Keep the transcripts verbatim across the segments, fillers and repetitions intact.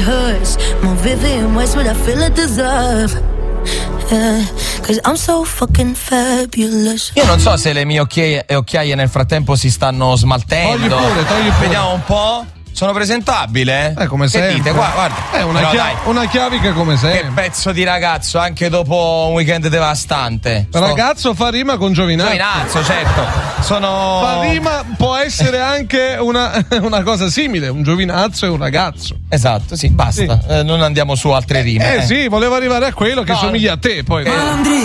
hurts more vivid in ways what I feel I deserve. Yeah, cause I'm so fucking fabulous. Io non so se le mie occhiaie, occhiaie nel frattempo si stanno smaltendo. Togli pure, togli pure. Vediamo un po'. Sono presentabile? Eh, come che sempre. Dite? Guarda, guarda. Eh, una, Però, chia- dai, una chiavica come sempre. che pezzo di ragazzo, anche dopo un weekend devastante. Sto... Ragazzo fa rima con giovinazzo. Giovinazzo, certo. Sono. Fa rima può essere anche una, una cosa simile, un giovinazzo e un ragazzo. Esatto, sì, basta. Sì. Eh, non andiamo su altre rime. Eh, eh. sì, volevo arrivare a quello che No. somiglia a te, poi. Eh,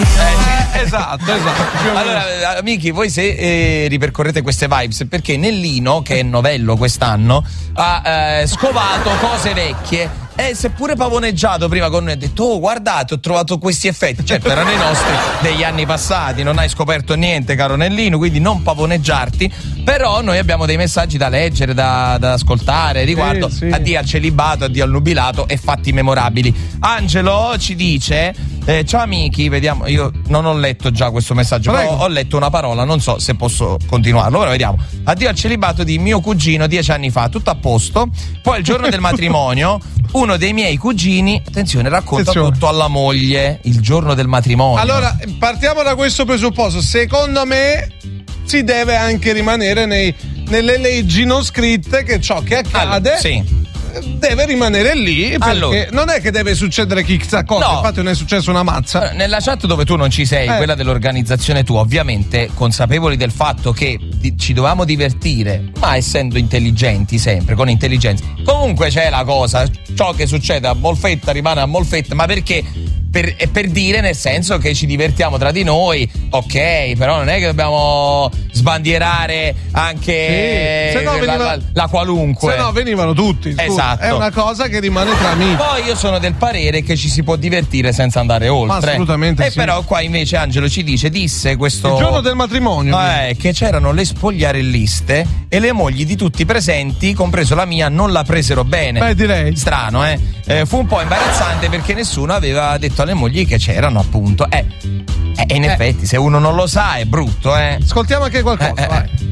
Eh, esatto, esatto. più o meno. Allora, amici, voi se eh, ripercorrete queste vibes, perché Nellino, che è novello quest'anno, ha eh, scovato cose vecchie. E seppure pavoneggiato prima con noi, ha detto: oh, guardate, ho trovato questi effetti. Certo, erano i nostri degli anni passati, non hai scoperto niente, caro Nellino, quindi non pavoneggiarti. Però noi abbiamo dei messaggi da leggere, da, da ascoltare riguardo sì, sì. addio al celibato, addio al nubilato e fatti memorabili. Angelo ci dice: eh, ciao amici, vediamo, io non ho letto già questo messaggio, Prego. però ho letto una parola, non so se posso continuarlo, ora vediamo. Addio al celibato di mio cugino dieci anni fa, tutto a posto. Poi il giorno del matrimonio uno dei miei cugini, attenzione, racconta Attenzione. tutto alla moglie il giorno del matrimonio. Allora, partiamo da questo presupposto. Secondo me si deve anche rimanere nei, nelle leggi non scritte che ciò che accade Allora, sì. deve rimanere lì, perché Allora. non è che deve succedere chissà cosa. No. Infatti non è successo una mazza. Allora, nella chat dove tu non ci sei, Eh. quella dell'organizzazione tua, ovviamente consapevoli del fatto che di- ci dovevamo divertire, ma essendo intelligenti sempre, con intelligenza. Comunque c'è la cosa, ciò che succede a Molfetta rimane a Molfetta, ma perché? Per, è per dire, nel senso che ci divertiamo tra di noi, ok, però non è che dobbiamo sbandierare anche Sì, se no la, veniva- la- la qualunque. Se no venivano tutti. scusa. Esatto. È una cosa che rimane tra amici. Poi io sono del parere che ci si può divertire senza andare oltre. assolutamente E sì. però qua invece Angelo ci dice, disse questo Il giorno del matrimonio. eh, che c'erano le spogliarelliste e le mogli di tutti i presenti, compreso la mia, non la presero bene. Beh, direi. Strano, eh? Eh, fu un po' imbarazzante perché nessuno aveva detto alle mogli che c'erano, appunto. Eh, eh, e in Eh. effetti, se uno non lo sa, è brutto, eh. Ascoltiamo anche qualcosa. Eh, eh, vai.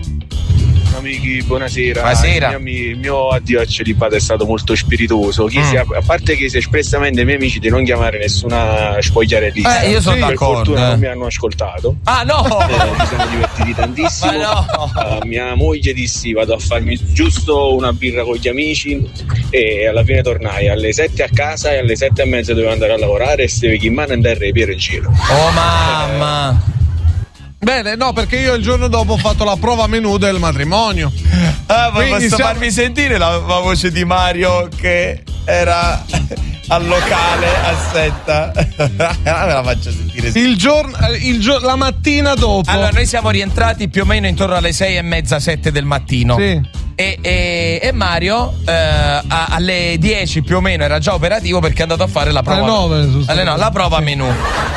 Amici, buonasera. Buonasera. Il mio, il mio addio al celibato è stato molto spiritoso. Chi Mm. si- a parte che si espressamente ai miei amici di non chiamare nessuna spogliarellista. Eh, io sono sì, per d'accordo. fortuna eh. non mi hanno ascoltato. Ah, no! Eh, mi siamo divertiti tantissimo. Ma no! A mia moglie dissi vado a farmi giusto una birra con gli amici e alla fine tornai alle sette a casa e alle sette e mezza dovevo andare a lavorare e stavo in mano in terra e Piero in giro. Oh, mamma! Bene, no, perché io il giorno dopo ho fatto la prova menù del matrimonio. Ah, ma Quindi posso siamo- farvi sentire la, la voce di Mario che era al locale? Aspetta, me la faccio sentire. sì. Il giorno, eh, il gio- la mattina dopo. Allora, noi siamo rientrati più o meno intorno alle sei e mezza, sette del mattino. Sì. E, e- e Mario eh, a- alle dieci più o meno era già operativo perché è andato a fare la prova. Alle nove, sono state. Alle no, la prova menù.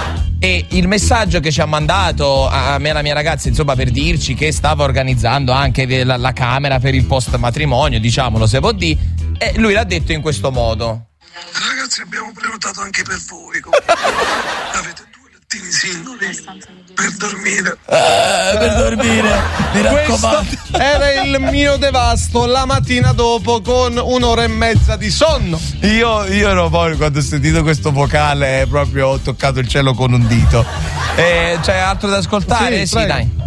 E il messaggio che ci ha mandato a me e alla mia ragazza, insomma, per dirci che stava organizzando anche de- la, la camera per il post matrimonio, diciamolo se può dire, e lui l'ha detto in questo modo. Ragazzi, abbiamo prenotato anche per voi. Avete due lettini singoli per dormire. Eh, per dormire, mi Questo raccomando. era il mio devasto la mattina dopo con un'ora e mezza di sonno. Io, io ero poi quando ho sentito questo vocale proprio ho toccato il cielo con un dito. Eh, c'è altro da ascoltare? Sì, Sì, prego. dai.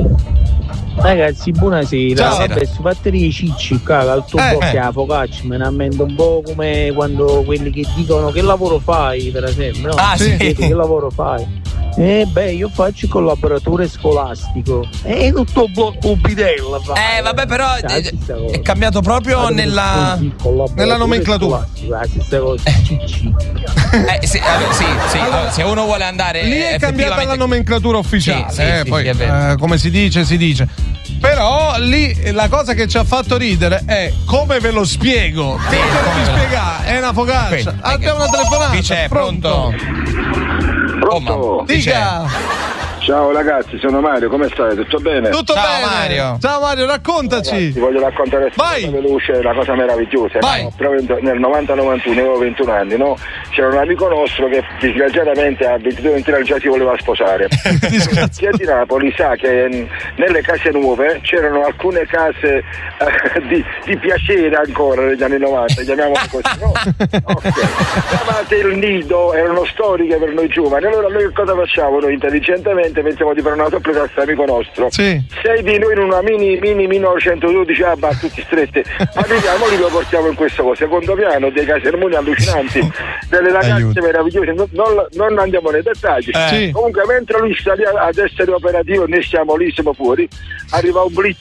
Ragazzi, buonasera. Ciao. Vabbè, su batterie cicci, caga, il tuo Eh, bocca eh. la focaccia, me ne ammento un po' come quando quelli che dicono che lavoro fai, per esempio, no? Ah, sì. Chiedo, che lavoro fai? Eh beh, io faccio il collaboratore scolastico. E tutto blocco bidella fa. Eh, vabbè, però Cioè, la eh, stessa cosa. è cambiato proprio Guarda, nella. così, collaboratore nella nomenclatura. scolastico, La stessa cosa, cicci. Eh, sì, allora, sì, sì, allora, se uno vuole andare. Lì è cambiata effettivamente- la nomenclatura ufficiale. Sì, sì, eh, sì, poi, sì, è vero. eh, come si dice, si dice. Però lì la cosa che ci ha fatto ridere è come ve lo spiego. Sì, Che come devi ve lo- spiegare? È una focaccia. Quindi, Abbiamo una telefonata. Chi c'è? Pronto? Oh, ma- chi c'è? Dica. Ciao ragazzi, sono Mario, come stai? Tutto bene? Tutto Ciao, bene. Mario. Ciao Mario, raccontaci. Ti voglio raccontare Vai. una veloce, una cosa meravigliosa. Vai. No, proprio nel novanta novantuno, avevo ventuno anni, no? C'era un amico nostro che disgraziatamente a ventidue ventidue anni già si voleva sposare. Chi è di Napoli sa che nelle case nuove c'erano alcune case eh, di, di piacere ancora negli anni novanta, chiamiamole così, no? Okay. Chiamate il nido, erano storiche per noi giovani. Allora noi cosa facciamo? Noi intelligentemente pensiamo di fare una sorpresa a questo amico nostro. Sì. Sei di noi in una mini mini millenovecentododici a bar tutti stretti, arriviamo lì, lo portiamo in questo secondo piano, dei casermoni allucinanti, delle ragazze Aiuto. meravigliose, non, non, non andiamo nei dettagli. Eh. Sì. Comunque mentre lui sta lì ad essere operativo, noi siamo lì, siamo fuori, arriva un blitz.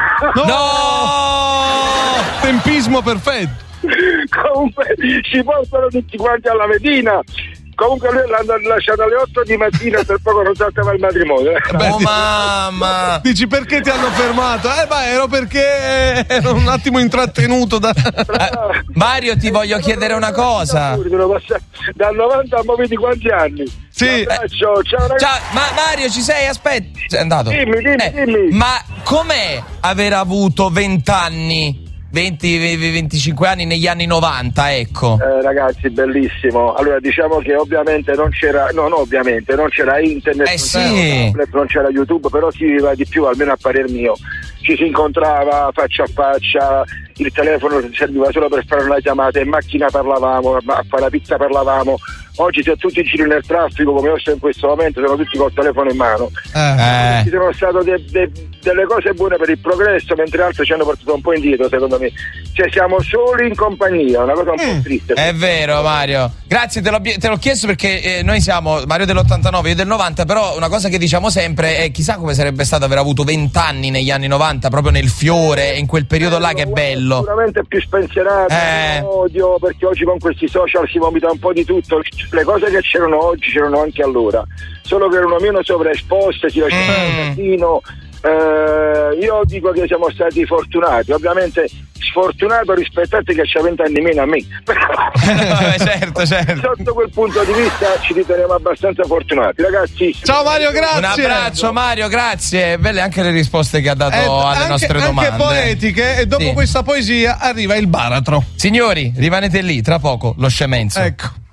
No! Tempismo perfetto. Comunque ci portano tutti quanti alla Medina. Comunque lui l'hanno lasciato alle otto di mattina, per poco non saltava il matrimonio. Beh, Oh ti- mamma! Dici perché ti hanno fermato? Eh beh, ero perché ero un attimo intrattenuto da... Eh, Mario, ti voglio chiedere una cosa. Dal novanta a mo' vedi quanti anni? Sì. Un abbraccio, ciao ragazzi. Ciao, ma Mario, ci sei? Aspetta. Sei andato? Dimmi, dimmi, Eh, dimmi. Ma com'è aver avuto vent'anni, venti, venticinque anni negli anni novanta, ecco? Eh, ragazzi, bellissimo. Allora, diciamo che ovviamente non c'era, no, no, ovviamente non c'era internet, Eh, non sì. c'era tablet, non c'era YouTube, però si viveva di più, almeno a parer mio. Ci si incontrava faccia a faccia, il telefono serviva solo per fare una chiamata, in macchina parlavamo, a fare la pizza parlavamo. Oggi se tutti giri nel traffico, come io sto in questo momento, sono tutti col telefono in mano. Eh. Ci sono state de- de- delle cose buone per il progresso, mentre altre ci hanno portato un po' indietro, secondo me. Cioè siamo soli in compagnia, una cosa un po' triste. È vero, Mario. Grazie, te l'ho, te l'ho chiesto perché eh, noi siamo Mario dell'ottantanove, io del novanta, però una cosa che diciamo sempre è chissà come sarebbe stato aver avuto vent'anni negli anni novanta, proprio nel fiore, in quel periodo là che è bello. Sicuramente più spensierato, Eh. odio, perché oggi con questi social si vomita un po' di tutto. Le cose che c'erano oggi c'erano anche allora, solo che erano meno sovraesposte, si lasciava Mm. un casino. Eh, io dico che siamo stati fortunati, ovviamente sfortunato rispetto a te che c'ha vent'anni meno a me. Eh, certo, certo. Sotto quel punto di vista ci riteniamo abbastanza fortunati, ragazzi. Ciao Mario, grazie. Un abbraccio, Mario, grazie. Belle anche le risposte che ha dato Eh, alle anche, nostre anche domande. poetiche, e dopo Sì. questa poesia arriva il baratro. Signori, rimanete lì, tra poco lo scemenzo. Ecco.